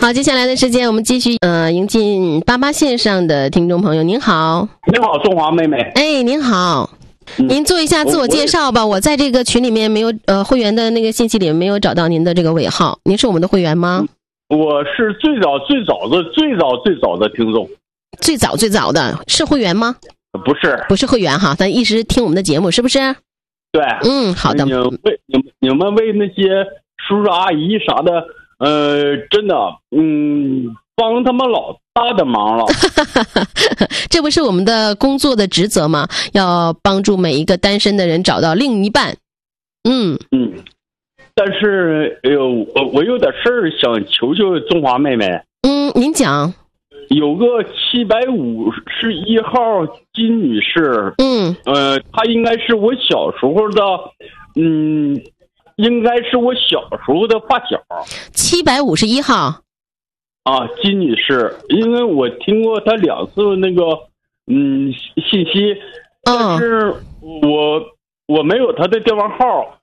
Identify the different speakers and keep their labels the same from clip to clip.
Speaker 1: 好，接下来的时间我们继续迎进88线上的听众朋友。您好。
Speaker 2: 您好，中华妹妹。
Speaker 1: 哎，您好。您做一下自我介绍吧。我在这个群里面没有会员的那个信息里没有找到您的这个尾号。您是我们的会员吗？
Speaker 2: 我是最早的听众。
Speaker 1: 最早的是会员吗？
Speaker 2: 不是
Speaker 1: 会员哈，咱一直听我们的节目是不是？
Speaker 2: 对。
Speaker 1: 好的。
Speaker 2: 你们为那些叔叔阿姨啥的，真的，帮他们老大的忙了。
Speaker 1: 这不是我们的工作的职责吗？要帮助每一个单身的人找到另一半。
Speaker 2: 但是我有点事儿想求求中华妹妹。
Speaker 1: 您讲。
Speaker 2: 有个751号金女士。她应该是我小时候的，应该是我小时候的发小。
Speaker 1: 751号。
Speaker 2: 金女士，因为我听过她2次那个信息，但是我没有她的电话号。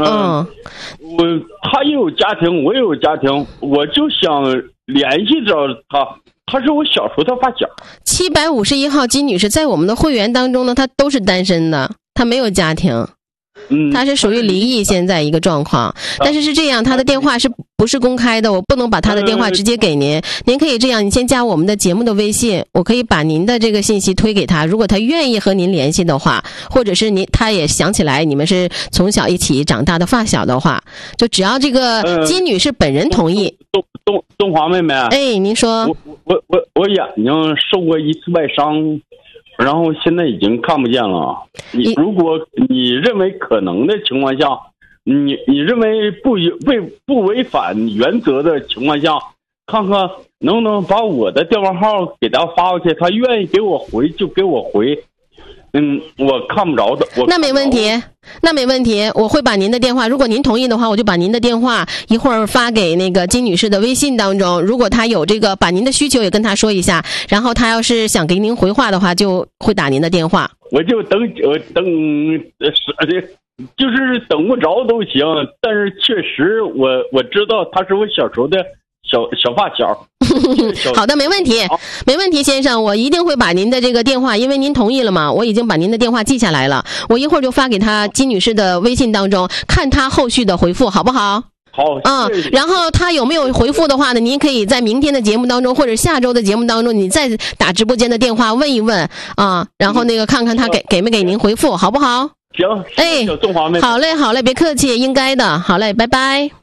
Speaker 2: 她也有家庭，我也有家庭，我就想联系着她。她是我小时候的发小。
Speaker 1: 751号金女士在我们的会员当中呢，她都是单身的，她没有家庭。她是属于离异现在一个状况，但是这样，她的电话是不是公开的？我不能把她的电话直接给您。您可以这样，你先加我们的节目的微信，我可以把您的这个信息推给她。如果她愿意和您联系的话，或者是她也想起来你们是从小一起长大的发小的话，就只要这个金女士本人同意。
Speaker 2: 东华妹妹。
Speaker 1: 哎，您说。
Speaker 2: 我眼睛受过一次外伤。然后现在已经看不见了。如果你认为可能的情况下，你认为不违反原则的情况下，看看能不能把我的电话号给他发过去，他愿意给我回就给我回。我看不着的。
Speaker 1: 那没问题，我会把您的电话，如果您同意的话，我就把您的电话一会儿发给那个金女士的微信当中。如果她有这个，把您的需求也跟她说一下，然后她要是想给您回话的话，就会打您的电话。
Speaker 2: 我就等，就是等不着都行。但是确实，我知道她是我小时候的小发小。
Speaker 1: 好的，没问题，先生，我一定会把您的这个电话，因为您同意了嘛，我已经把您的电话记下来了，我一会儿就发给她金女士的微信当中，看她后续的回复，好不好？
Speaker 2: 好。
Speaker 1: 然后她有没有回复的话呢，您可以在明天的节目当中或者下周的节目当中，你再打直播间的电话问一问然后那个看看她给没给您回复，好不好？
Speaker 2: 行。
Speaker 1: 哎，
Speaker 2: 中华妹妹。
Speaker 1: 好嘞，别客气，应该的。好嘞，拜拜。